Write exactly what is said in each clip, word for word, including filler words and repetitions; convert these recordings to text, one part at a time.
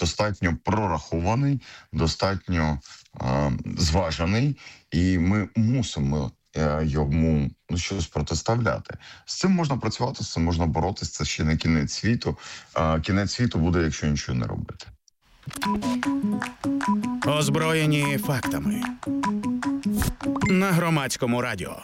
достатньо прорахований, достатньо е, зважений, і ми мусимо е, йому ну, щось протиставляти. З цим можна працювати, з цим можна боротися, це ще не кінець світу. Е, кінець світу буде, якщо нічого не робити. Озброєні фактами. На Громадському радіо.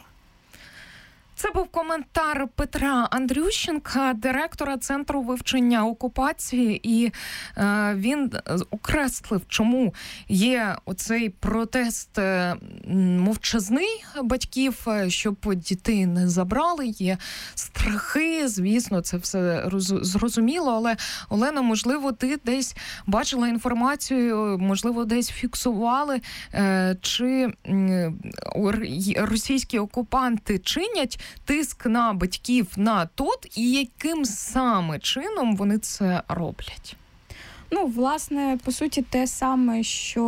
Це був коментар Петра Андрющенка, директора Центру вивчення окупації, і е, він окреслив, чому є оцей протест е, мовчазний батьків, щоб дітей не забрали, є страхи, звісно, це все роз, зрозуміло, але, Олена, можливо, ти десь бачила інформацію, можливо, десь фіксували, е, чи е, російські окупанти чинять тиск на батьків на ТОТ, і яким саме чином вони це роблять? Ну, власне, по суті, те саме, що,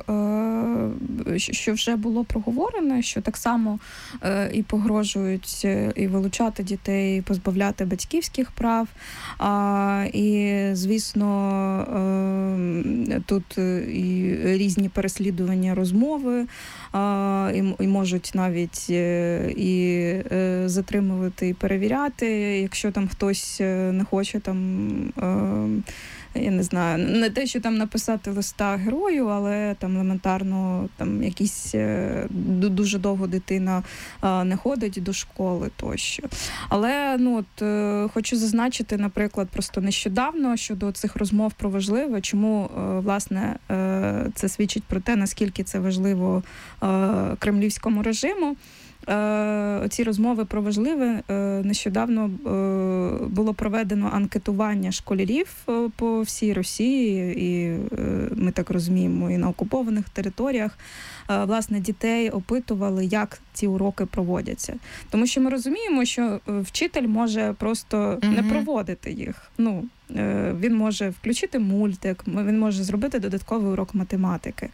е, що вже було проговорено, що так само е, і погрожують і вилучати дітей, і позбавляти батьківських прав. А, і, звісно, е, тут і різні переслідування розмови, а, і, і можуть навіть і е, затримувати, і перевіряти, якщо там хтось не хоче там... Е, я не знаю, не те, що там написати листа герою, але там елементарно там якісь дуже довго дитина не ходить до школи тощо. Але ну от хочу зазначити, наприклад, просто нещодавно щодо цих розмов про важливе, чому власне це свідчить про те, наскільки це важливо кремлівському режиму. Оці розмови про важливе. Нещодавно було проведено анкетування школярів по всій Росії, і ми так розуміємо, і на окупованих територіях. Власне, дітей опитували, як ці уроки проводяться. Тому що ми розуміємо, що вчитель може просто mm-hmm. не проводити їх. Ну, він може включити мультик, він може зробити додатковий урок математики.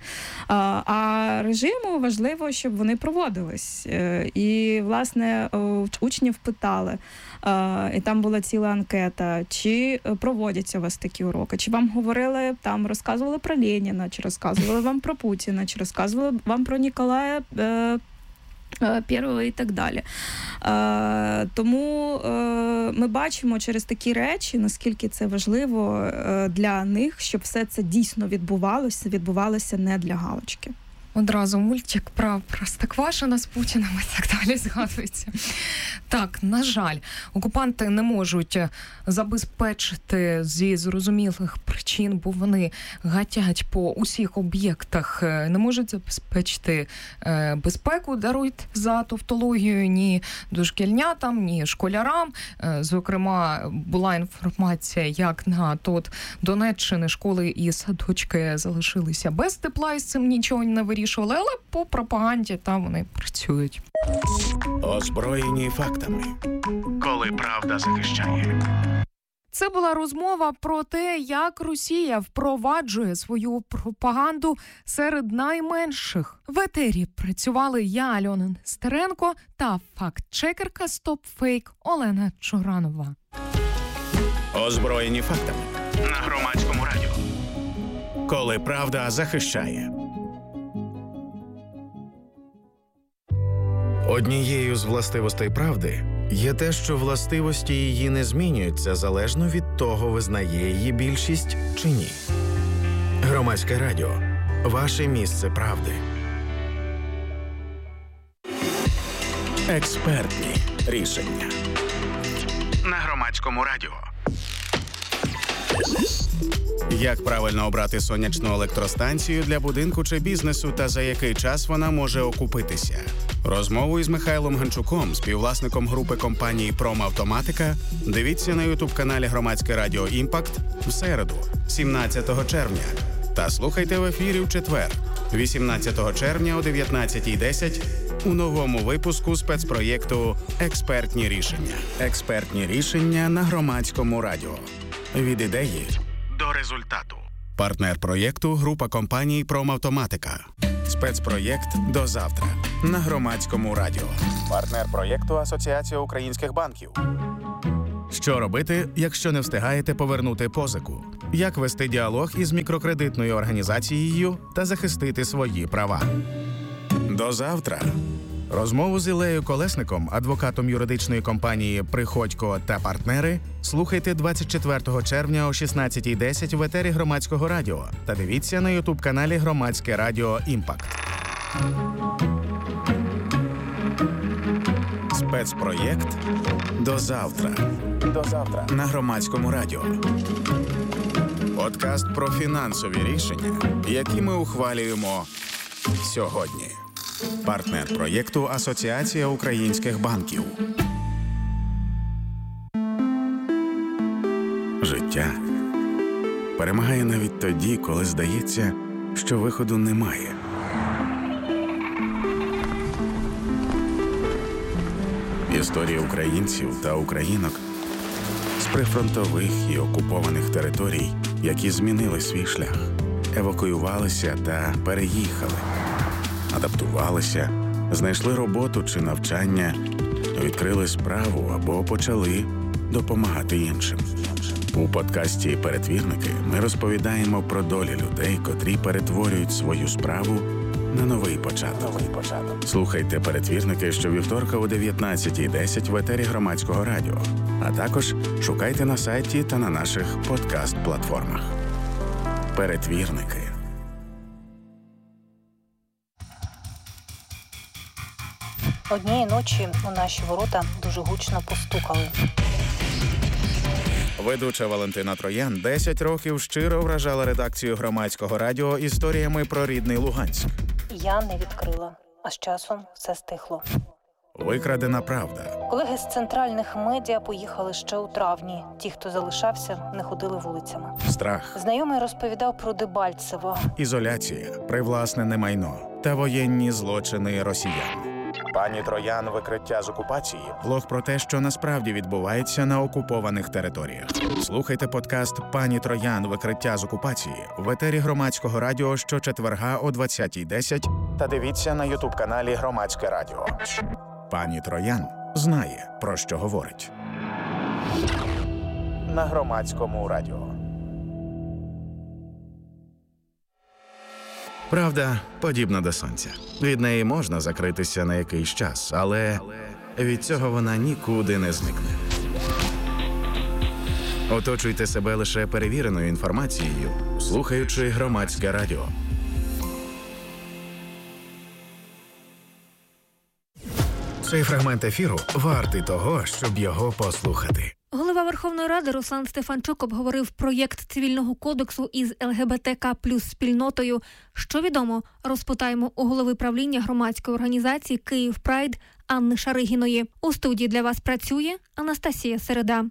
А режиму важливо, щоб вони проводились. І, власне, учнів питали, і там була ціла анкета, чи проводяться у вас такі уроки, чи вам говорили, там розказували про Леніна, чи розказували вам про Путіна, чи розказували вам про Ніколая Першого і так далі. Е, тому е, ми бачимо через такі речі, наскільки це важливо е, для них, щоб все це дійсно відбувалося, відбувалося не для галочки. Одразу мультик про Простоквашино з Путіним і так далі згадується. Так, на жаль, окупанти не можуть забезпечити зі зрозумілих причин, бо вони гатять по усіх об'єктах, не можуть забезпечити е, безпеку, дарують за тавтологію ні дошкільнятам, ні школярам. Е, зокрема, була інформація, як на тот Донеччини школи і садочки залишилися без тепла, і з цим нічого не вирішували, але по пропаганді там вони працюють. Озброєні фактами. Коли правда захищає. Це була розмова про те, як Росія впроваджує свою пропаганду серед найменших. В етері працювали я, Альона Нестеренко, та факт-чекерка StopFake Олена Чоранова. Озброєні фактами. На Громадському радіо. Коли правда захищає. Однією з властивостей правди є те, що властивості її не змінюються залежно від того, визнає її більшість чи ні. Громадське радіо. Ваше місце правди. Експертні рішення. На Громадському радіо. Як правильно обрати сонячну електростанцію для будинку чи бізнесу та за який час вона може окупитися? Розмову із Михайлом Ганчуком, співвласником групи компанії «Промавтоматика», дивіться на ютуб-каналі Громадське радіо «Імпакт» в середу, сімнадцятого червня. Та слухайте в ефірі в четвер, вісімнадцятого червня о дев'ятнадцятій десять у новому випуску спецпроєкту «Експертні рішення». Експертні рішення на Громадському радіо. Від ідеї до результату. Партнер проєкту – група компаній «Промавтоматика». Спецпроєкт «До завтра» на Громадському радіо. Партнер проєкту – Асоціація українських банків. Що робити, якщо не встигаєте повернути позику? Як вести діалог із мікрокредитною організацією та захистити свої права? До завтра! Розмову з Іллею Колесником, адвокатом юридичної компанії «Приходько та партнери», слухайте двадцять четвертого червня о шістнадцятій десять в етері Громадського радіо та дивіться на ютуб-каналі Громадське радіо «Імпакт». Спецпроєкт «До завтра». До завтра на Громадському радіо. Подкаст про фінансові рішення, які ми ухвалюємо сьогодні. Партнер проєкту Асоціація українських банків. Життя перемагає навіть тоді, коли здається, що виходу немає. Історії українців та українок з прифронтових і окупованих територій, які змінили свій шлях, евакуювалися та переїхали, адаптувалися, знайшли роботу чи навчання, відкрили справу або почали допомагати іншим. У подкасті «Перетвірники» ми розповідаємо про долі людей, котрі перетворюють свою справу на новий початок. Слухайте «Перетвірники» щовівторка о дев'ятнадцятій десять в етері Громадського радіо, а також шукайте на сайті та на наших подкаст-платформах. «Перетвірники». Однієї ночі у наші ворота дуже гучно постукали. Ведуча Валентина Троян десять років щиро вражала редакцію Громадського радіо історіями про рідний Луганськ. Я не відкрила, а з часом все стихло. Викрадена правда. Колеги з центральних медіа поїхали ще у травні. Ті, хто залишався, не ходили вулицями. Страх. Знайомий розповідав про Дебальцево. Ізоляція, привласнене майно та воєнні злочини росіян. Пані Троян «Викриття з окупації» – влог про те, що насправді відбувається на окупованих територіях. Слухайте подкаст «Пані Троян. Викриття з окупації» в етері Громадського радіо щочетверга о двадцятій десять та дивіться на ютуб-каналі Громадське радіо. Пані Троян знає, про що говорить. На Громадському радіо. Правда подібна до сонця. Від неї можна закритися на якийсь час, але від цього вона нікуди не зникне. Оточуйте себе лише перевіреною інформацією, слухаючи Громадське радіо. Цей фрагмент ефіру вартий того, щоб його послухати. Голова Верховної Ради Руслан Стефанчук обговорив проєкт цивільного кодексу із ел ге бе те ка плюс спільнотою. Що відомо, розпитаємо у голови правління громадської організації «Київ Прайд» Анни Шаригіної. У студії для вас працює Анастасія Середа.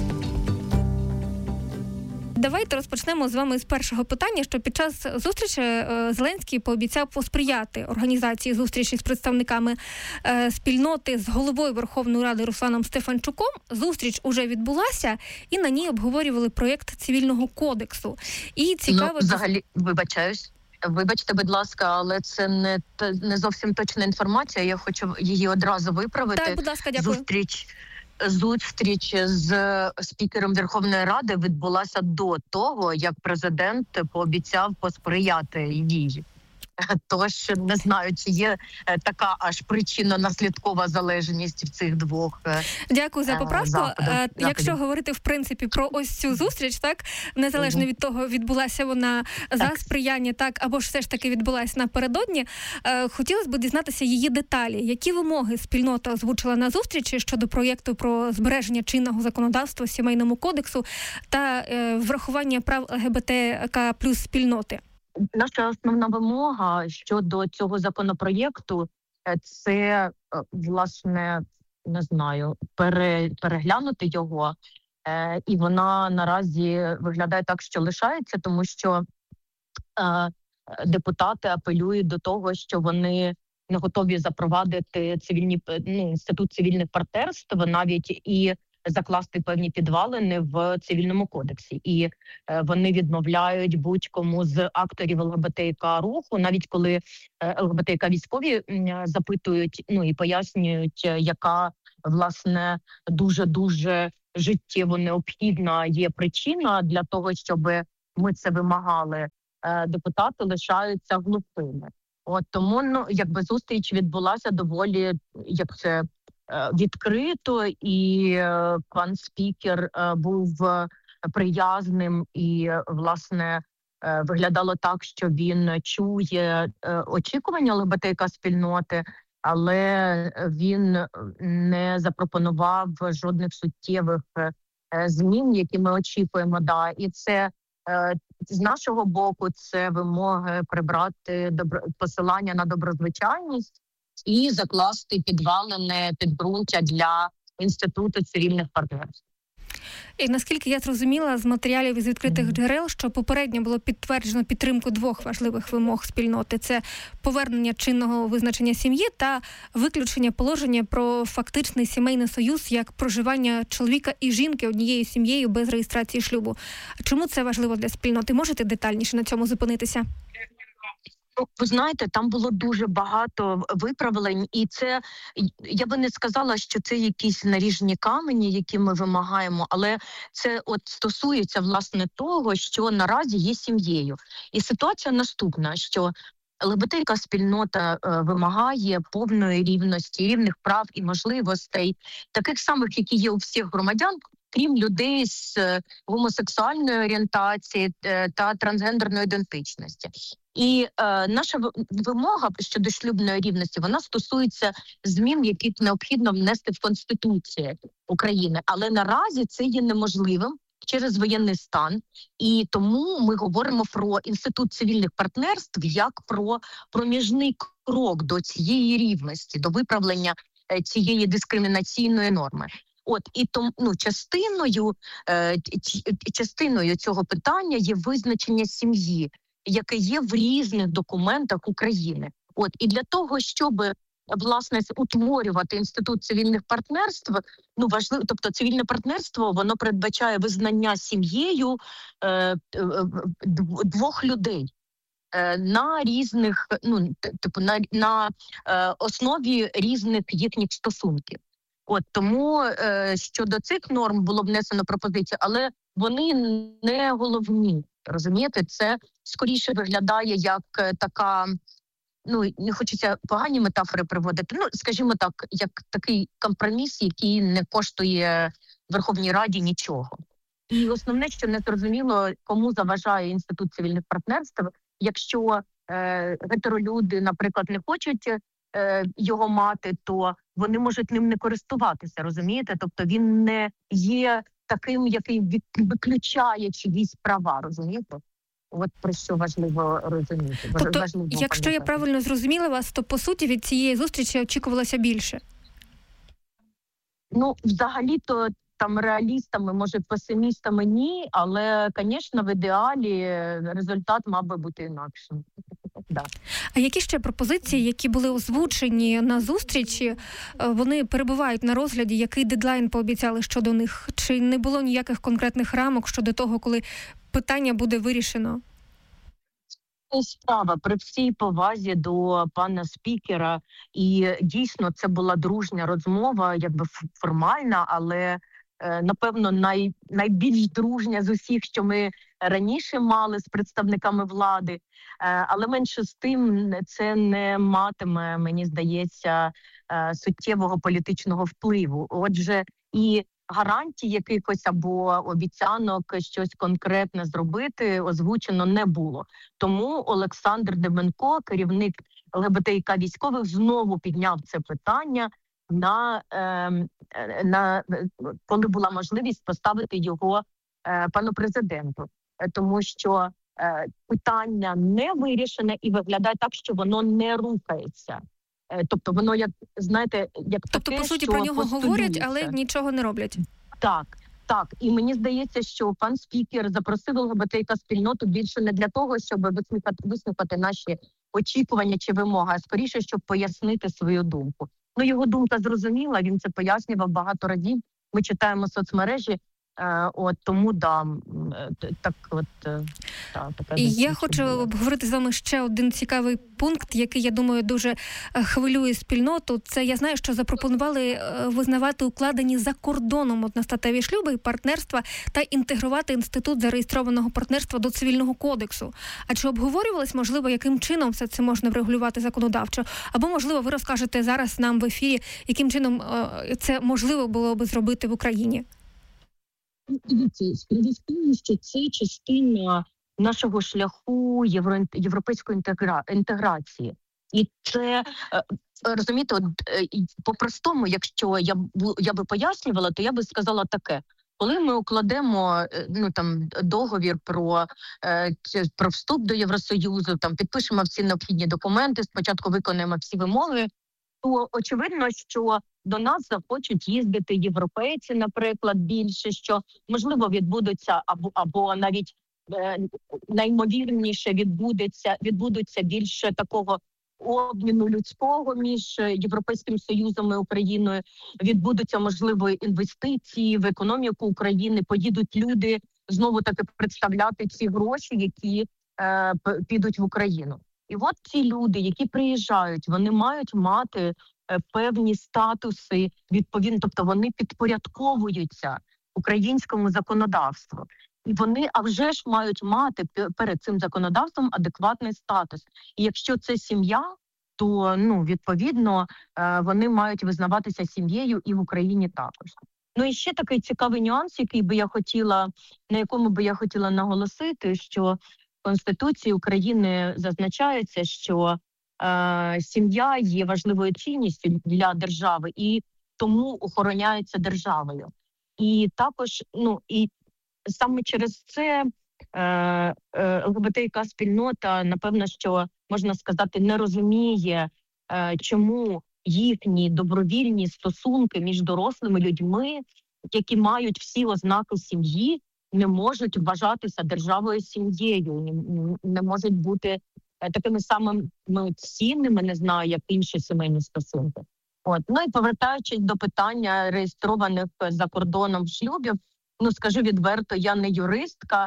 Давайте розпочнемо з вами з першого питання, що під час зустрічі Зеленський пообіцяв посприяти організації зустрічі з представниками спільноти з головою Верховної Ради Русланом Стефанчуком. Зустріч уже відбулася, і на ній обговорювали проєкт цивільного кодексу. І цікаво... Ну, взагалі, вибачаюсь. Вибачте, будь ласка, але це не, не зовсім точна інформація. Я хочу її одразу виправити. Так, будь ласка, дякую. Зустріч... Зустріч з спікером Верховної Ради відбулася до того, як президент пообіцяв посприяти їй. Тож не знаю, чи є така аж причинно-наслідкова залежність в цих двох. Дякую за поправку. Заходів. Якщо говорити в принципі про ось цю зустріч, так незалежно угу. від того, відбулася вона так. за сприяння, так або ж все ж таки відбулася напередодні. Хотілося б дізнатися її деталі. Які вимоги спільнота озвучила на зустрічі щодо проєкту про збереження чинного законодавства сімейному кодексу та врахування прав ел ге бе те ка плюс спільноти? Наша основна вимога щодо цього законопроєкту – це, власне, не знаю, пере, переглянути його. Е, і вона наразі виглядає так, що лишається, тому що е, депутати апелюють до того, що вони не готові запровадити цивільні, ну, інститут цивільних партнерств, навіть і закласти певні підвалини в цивільному кодексі. І е, вони відмовляють будь-кому з акторів ел ге бе те ка руху, навіть коли ел ге бе те ка військові м, запитують, ну і пояснюють, яка, власне, дуже-дуже життєво необхідна є причина для того, щоб ми це вимагали, депутати лишаються глухими. От тому, ну, якби зустріч відбулася доволі, як це, відкрито, і пан спікер був приязним і, власне, виглядало так, що він чує очікування ЛГБТК-спільноти, але він не запропонував жодних суттєвих змін, які ми очікуємо. Да. І це з нашого боку це вимоги прибрати добро... посилання на доброзвичайність і закласти підвалене підґрунтя для інституту цивільних партнерств. І наскільки я зрозуміла з матеріалів із відкритих Mm-hmm. джерел, що попередньо було підтверджено підтримку двох важливих вимог спільноти – це повернення чинного визначення сім'ї та виключення положення про фактичний сімейний союз як проживання чоловіка і жінки однією сім'єю без реєстрації шлюбу. Чому це важливо для спільноти? Можете детальніше на цьому зупинитися? Ви знаєте, там було дуже багато виправлень, і це, я би не сказала, що це якісь наріжні камені, які ми вимагаємо, але це от стосується, власне, того, що наразі є сім'єю. І ситуація наступна, що ЛГБТК-спільнота е, вимагає повної рівності, рівних прав і можливостей, таких самих, які є у всіх громадян, крім людей з е, гомосексуальної орієнтації е, та трансгендерної ідентичності. І е, наша вимога щодо шлюбної рівності, вона стосується змін, які необхідно внести в Конституцію України. Але наразі це є неможливим через воєнний стан. І тому ми говоримо про інститут цивільних партнерств як про проміжний крок до цієї рівності, до виправлення е, цієї дискримінаційної норми. От і тому, ну, частиною, е, частиною цього питання є визначення сім'ї, яке є в різних документах України. От і для того, щоб, власне, утворювати інститут цивільних партнерств, ну важливо, тобто цивільне партнерство, воно передбачає визнання сім'єю е, двох людей е, на різних, ну типу на, на е, основі різних їхніх стосунків. От тому е, щодо цих норм було внесено пропозицію, але вони не головні. Розумієте, це скоріше виглядає як така, ну не хочеться погані метафори приводити. Ну скажімо так, як такий компроміс, який не коштує Верховній Раді нічого. І основне, що не зрозуміло, кому заважає інститут цивільних партнерств, якщо е, гетеролюди, наприклад, не хочуть е, його мати, то вони можуть ним не користуватися, розумієте? Тобто він не є таким, який виключає чиїсь права, розумієте? От про що важливо розуміти. Тобто, важливо якщо пам'ятати. я правильно зрозуміла вас, то по суті від цієї зустрічі очікувалося більше? Ну, взагалі-то там реалістами, може песимістами ні, але, звісно, в ідеалі результат мав би бути інакшим. Да. А які ще пропозиції, які були озвучені на зустрічі, вони перебувають на розгляді? Який дедлайн пообіцяли щодо них? Чи не було ніяких конкретних рамок щодо того, коли питання буде вирішено? Справа при всій повазі до пана спікера, і дійсно це була дружня розмова, якби формальна, але напевно най, найбільш дружня з усіх, що ми раніше мали з представниками влади, але менше з тим це не матиме, мені здається, суттєвого політичного впливу. Отже, і гарантій якихось або обіцянок щось конкретне зробити озвучено не було. Тому Олександр Деменко, керівник ЛГБТК військових, знову підняв це питання на, е, на коли була можливість поставити його е, пану президенту. Тому що е, питання не вирішене і виглядає так, що воно не рухається. Тобто воно, як знаєте, як тобто, таке, по суті, що про нього говорять, постулюється. але нічого не роблять. Так, так. І мені здається, що пан спікер запросив ЛГБТК-спільноту більше не для того, щоб вислухати, вислухати наші очікування чи вимоги, а скоріше, щоб пояснити свою думку. Ну, його думка зрозуміла, він це пояснював багато разів. Ми читаємо соцмережі, Е, от тому да, м, е, т- так от е, та, така І я зустріч хочу була. обговорити з вами ще один цікавий пункт, який, я думаю, дуже е, хвилює спільноту. Це я знаю, що запропонували е, визнавати укладені за кордоном одностатеві шлюби і партнерства та інтегрувати інститут зареєстрованого партнерства до цивільного кодексу. А чи обговорювалось, можливо, яким чином все це можна врегулювати законодавчо? Або, можливо, ви розкажете зараз нам в ефірі, яким чином е, це можливо було би зробити в Україні? Ну, Дивіться, справа в тому, що це частина нашого шляху євро, європейської інтегра, інтеграції. І це, е, розумієте, от, е, і по-простому, якщо я, бу- я би пояснювала, то я би сказала таке. Коли ми укладемо е, ну, там, договір про, е, чи- про вступ до Євросоюзу, там, підпишемо всі необхідні документи, спочатку виконаємо всі вимоги, то очевидно, що до нас захочуть їздити європейці, наприклад, більше, що можливо відбудуться або або навіть е, наймовірніше відбудеться відбудуться більше такого обміну людського між е, Європейським Союзом і Україною. Відбудуться можливо інвестиції в економіку України. Поїдуть люди знову таки представляти ці гроші, які е, п- підуть в Україну. І от ці люди, які приїжджають, вони мають мати е, певні статуси відповідно, тобто вони підпорядковуються українському законодавству. І вони, а вже ж, мають мати пе- перед цим законодавством адекватний статус. І якщо це сім'я, то ну відповідно е, вони мають визнаватися сім'єю і в Україні також. Ну і ще такий цікавий нюанс, який би я хотіла, на якому би я хотіла наголосити, що в Конституції України зазначається, що е, сім'я є важливою цінністю для держави і тому охороняється державою. І також, ну і саме через це е, е, ЛГБТК спільнота, напевно, що можна сказати, не розуміє, е, чому їхні добровільні стосунки між дорослими людьми, які мають всі ознаки сім'ї, не можуть вважатися державою сім'єю, не, не можуть бути е, такими самими цінними, не знаю, як інші сімейні стосунки. От, ну і повертаючись до питання реєстрованих е, за кордоном шлюбів, ну скажу відверто, я не юристка,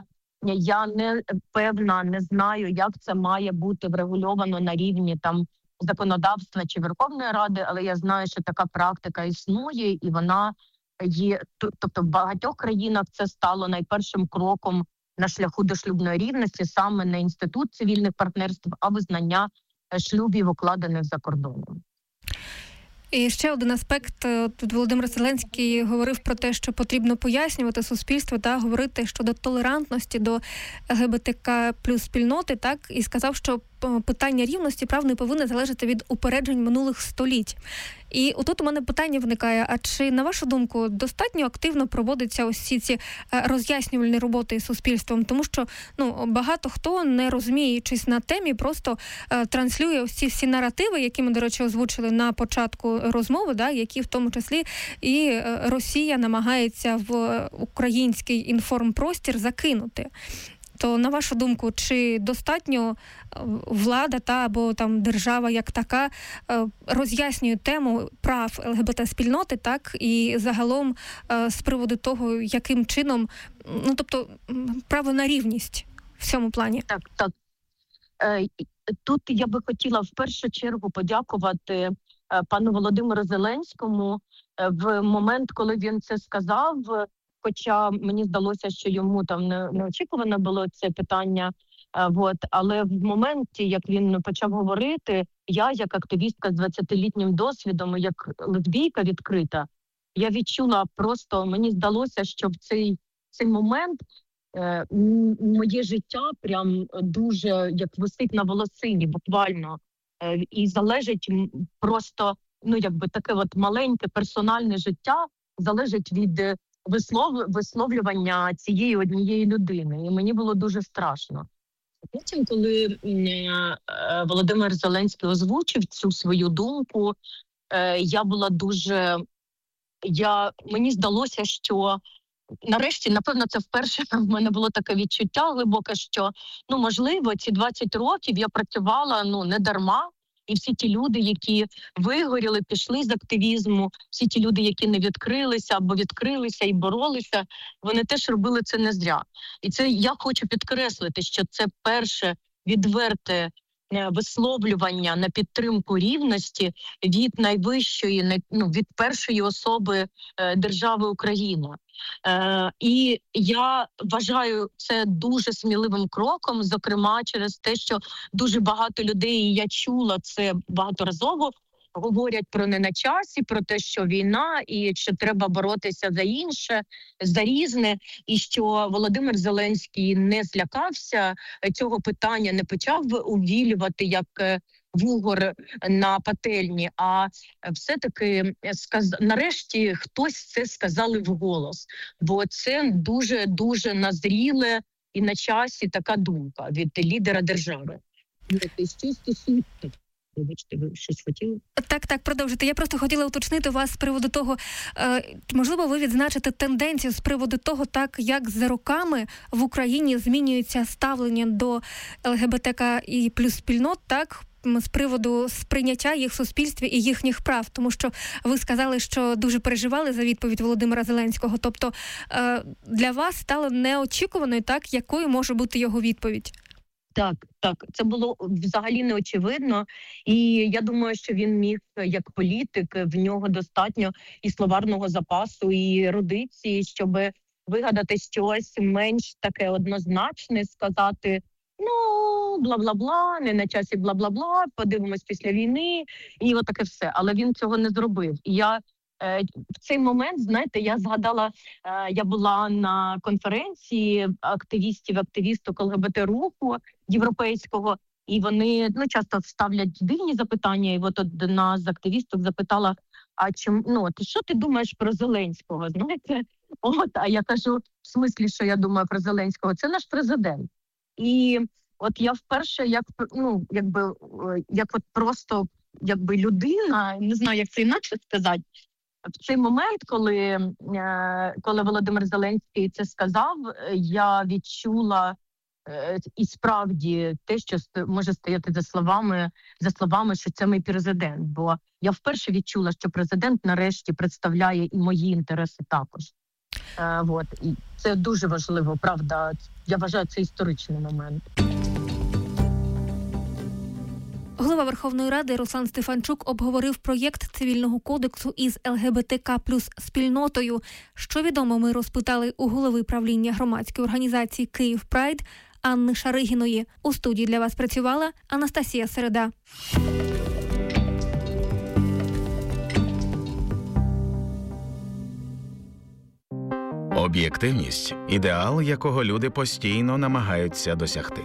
я не певна, не знаю, як це має бути врегульовано на рівні там законодавства чи Верховної Ради, але я знаю, що така практика існує, і вона є. т- Тобто, в багатьох країнах це стало найпершим кроком на шляху до шлюбної рівності, саме не інститут цивільних партнерств, а визнання е, шлюбів, укладених за кордоном. І ще один аспект. е, Тут Володимир Зеленський говорив про те, що потрібно пояснювати суспільству та говорити щодо толерантності до ЛГБТК плюс спільноти, так, і сказав, що е, питання рівності прав не повинне залежати від упереджень минулих століть. І отут у мене питання виникає, а чи, на вашу думку, достатньо активно проводяться ось ці, ці е, роз'яснювальні роботи із суспільством? Тому що ну, багато хто, не розуміючись на темі, просто е, транслює ось ці всі наративи, які ми, до речі, озвучили на початку розмови, да, які в тому числі і е, Росія намагається в український інформпростір закинути. То, на вашу думку, чи достатньо е, влада та або там держава як така е, роз'яснює тему прав ЛГБТ-спільноти, так, і загалом е, з приводу того, яким чином, ну, тобто, м, право на рівність в цьому плані? Так, так. Е, і Тут я би хотіла в першу чергу подякувати е, пану Володимиру Зеленському е, в момент, коли він це сказав. е, Хоча мені здалося, що йому там не, неочікувано було це питання. е, Вот, але в моменті, як він почав говорити, я, як активістка з двадцятилітнім досвідом, як лесбійка відкрита, я відчула просто, мені здалося, що в цей, цей момент Е, м- моє життя прям дуже як висить на волосині, буквально, Е, і залежить м, просто, ну якби таке от маленьке персональне життя залежить від е, вислов... висловлювання цієї однієї людини. І мені було дуже страшно. Потім, коли м, е, Володимир Зеленський озвучив цю свою думку, е, я була дуже, я мені здалося, що нарешті, напевно, це вперше в мене було таке відчуття глибоке, що ну можливо ці двадцять років я працювала ну не дарма, І всі ті люди, які вигоріли, пішли з активізму, всі ті люди, які не відкрилися або відкрилися і боролися, вони теж робили це не зря. І це я хочу підкреслити, що це перше відверте висловлювання на підтримку рівності від найвищої, ну, від першої особи держави Україна. Е, і я вважаю це дуже сміливим кроком, зокрема через те, що дуже багато людей, і я чула це багаторазово, говорять про не на часі, про те, що війна і що треба боротися за інше, за різне, і що Володимир Зеленський не злякався цього питання, не почав увілювати як вугор на пательні, а все-таки сказ... нарешті хтось це сказали вголос, бо це дуже-дуже назріле і на часі така думка від лідера держави. Що стосується... Вибачте, ви щось хотіли? Так, так, продовжуйте. Я просто хотіла уточнити вас з приводу того, е, можливо, ви відзначите тенденцію з приводу того, так, як за роками в Україні змінюється ставлення до ЛГБТК і плюс спільнот, так, з приводу сприйняття їх в суспільстві і їхніх прав. Тому що ви сказали, що дуже переживали за відповідь Володимира Зеленського. Тобто е, для вас стало неочікуваною, так, якою може бути його відповідь? Так, так, це було взагалі неочевидно, і я думаю, що він міг, як політик, в нього достатньо і словарного запасу, і ерудиції, щоб вигадати щось менш таке однозначне, сказати, ну, бла-бла-бла, не на часі бла-бла-бла, подивимось після війни, і отаке все. Але він цього не зробив. І я в цей момент, знаєте, я згадала, я була на конференції активістів, активісток ЛГБТ-руху європейського, і вони, ну, часто ставлять дивні запитання, і от одна з активісток запитала, а чим, ну, ти що ти думаєш про Зеленського, знаєте? От, а я кажу, в смислі, що я думаю про Зеленського? Це наш президент. І от я вперше, як, ну, якби, як от просто, якби людина, не знаю, як це інакше сказати, в цей момент, коли, коли Володимир Зеленський це сказав, я відчула і справді те, що може стояти за словами, за словами, що це мій президент. Бо я вперше відчула, що президент нарешті представляє і мої інтереси також. Вот. І це дуже важливо, правда. Я вважаю, це історичний момент. Голова Верховної Ради Руслан Стефанчук обговорив проєкт Цивільного кодексу із ЛГБТК плюс спільнотою. Що відомо, ми розпитали у голови правління громадської організації «Київ Прайд» Анни Шаригіної. У студії для вас працювала Анастасія Середа. Об'єктивність – ідеал, якого люди постійно намагаються досягти.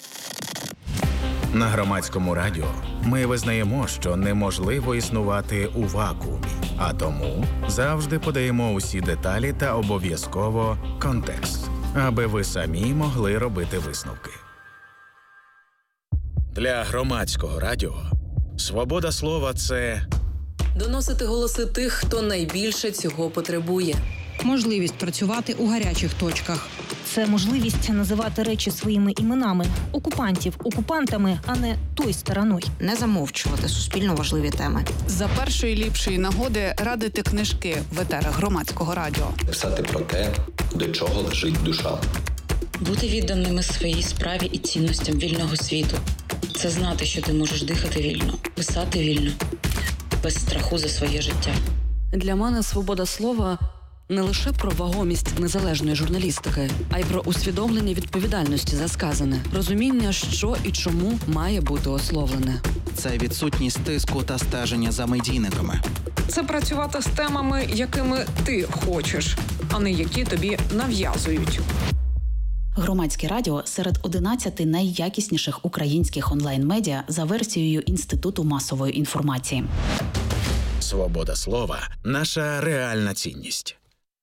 На Громадському радіо ми визнаємо, що неможливо існувати у вакуумі, а тому завжди подаємо усі деталі та обов'язково контекст, аби ви самі могли робити висновки. Для Громадського радіо свобода слова – це доносити голоси тих, хто найбільше цього потребує. Можливість працювати у гарячих точках. Це можливість називати речі своїми іменами. Окупантів окупантами, а не той стороною. Не замовчувати суспільно важливі теми. За першої ліпшої нагоди радити книжки в етерах Громадського радіо. Писати про те, до чого лежить душа. Бути відданими своїй справі і цінностям вільного світу. Це знати, що ти можеш дихати вільно, писати вільно, без страху за своє життя. Для мене свобода слова – не лише про вагомість незалежної журналістики, а й про усвідомлення відповідальності за сказане, розуміння, що і чому має бути ословлене. Це відсутність тиску та стеження за медійниками. Це працювати з темами, якими ти хочеш, а не які тобі нав'язують. Громадське радіо серед одинадцяти найякісніших українських онлайн-медіа за версією Інституту масової інформації. Свобода слова – наша реальна цінність.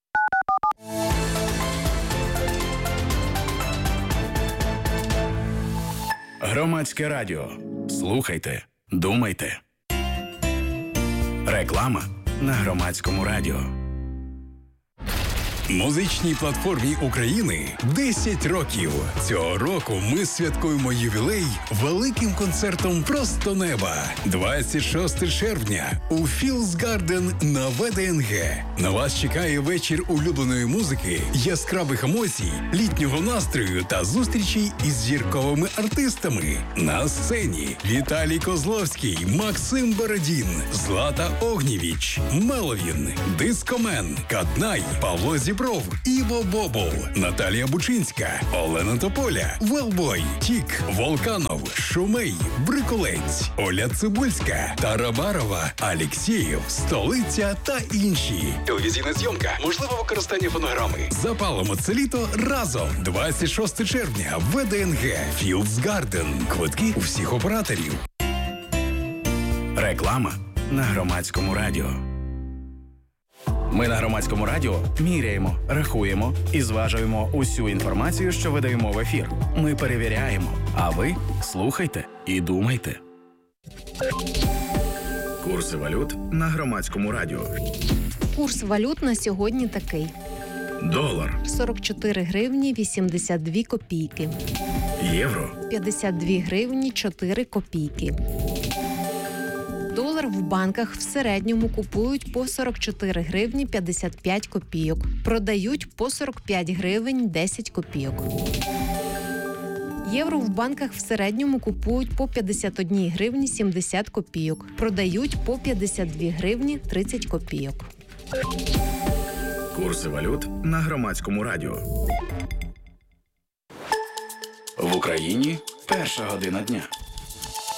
Громадське радіо. Слухайте, думайте. Реклама на Громадському радіо. Музичній платформі України десять років. Цього року ми святкуємо ювілей великим концертом «Просто неба». двадцять шостого червня у Fields Garden на ВДНГ. На вас чекає вечір улюбленої музики, яскравих емоцій, літнього настрою та зустрічей із зірковими артистами. На сцені Віталій Козловський, Максим Бородін, Злата Огнєвіч, Меловін, Дискомен, Каднай, Павло Зібров, Іво Бобол, Наталія Бучинська, Олена Тополя, Велбой, Тік, Волканов, Шумей, Брикулець, Оля Цибульська, Тарабарова, Алєксєєв, Столиця та інші. Телевізійна зйомка, можливе використання фонограми. Запалимо це літо разом. двадцять шостого червня, ВДНГ, Fields Garden. Квитки у всіх операторів. Реклама на Громадському радіо. Ми на Громадському радіо міряємо, рахуємо і зважуємо усю інформацію, що видаємо в ефір. Ми перевіряємо, а ви слухайте і думайте. Курси валют на Громадському радіо. Курс валют на сьогодні такий. Долар сорок чотири гривні вісімдесят дві копійки. Євро п'ятдесят дві гривні чотири копійки. Долар в банках в середньому купують по сорок чотири гривні п'ятдесят п'ять копійок. Продають по сорок п'ять гривень десять копійок. Євро в банках в середньому купують по п'ятдесят одні гривні сімдесят копійок. Продають по п'ятдесят дві гривні тридцять копійок. Курси валют на Громадському радіо. В Україні перша година дня.